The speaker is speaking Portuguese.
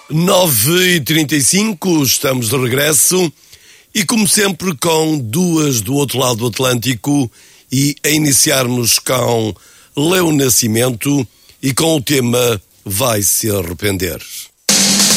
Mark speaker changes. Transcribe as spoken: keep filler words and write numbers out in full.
Speaker 1: nove e trinta e cinco, estamos de regresso e, como sempre, com duas do outro lado do Atlântico e a iniciarmos com Léo Nascimento e com o tema Vai Se Arrepender.